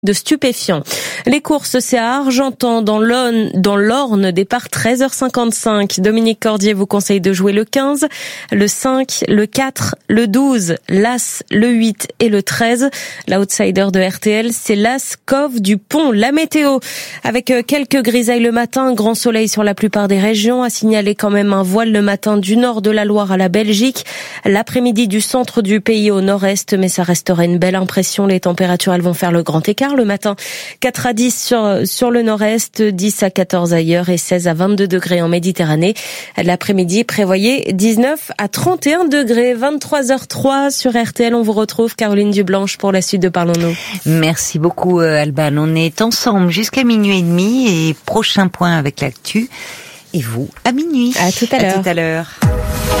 de stupéfiants. Les courses, c'est à Argentan, dans l'Orne, départ 13h55. Dominique Cordier vous conseille de jouer le 15, le 5, le 4, le 12, l'As, le 8 et le 13. L'outsider de RTL, c'est l'As Cove du Pont. La météo, avec quelques grisailles le matin, grand soleil sur la plupart des régions, à signaler quand même un voile le matin du nord de la Loire à la Belgique. L'après-midi du centre du pays au nord-est, mais ça restera une belle impression. Les températures, elles vont faire le grand écart. Le matin, 4 à 10 sur le nord-est, 10 à 14 ailleurs et 16 à 22 degrés en Méditerranée. L'après-midi, prévoyez 19 à 31 degrés. 23h03 sur RTL. On vous retrouve, Caroline Dublanche, pour la suite de Parlons-nous. Merci beaucoup, Alban. On est ensemble jusqu'à minuit et demi et prochain point avec l'actu. Et vous, à minuit. À tout à l'heure. À tout à l'heure.